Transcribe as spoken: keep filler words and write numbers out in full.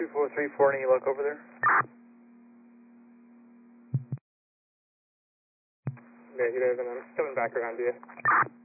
two four three four, any luck over there? Negative, and I'm coming back around to you.